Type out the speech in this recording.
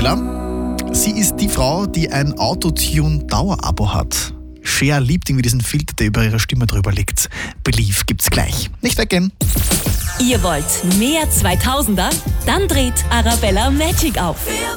Arabella. Sie ist die Frau, die ein Autotune-Dauerabo hat. Cher liebt irgendwie diesen Filter, der über ihre Stimme drüber liegt. Believe gibt's gleich. Nicht weggehen. Ihr wollt mehr 2000er? Dann dreht Arabella Magic auf.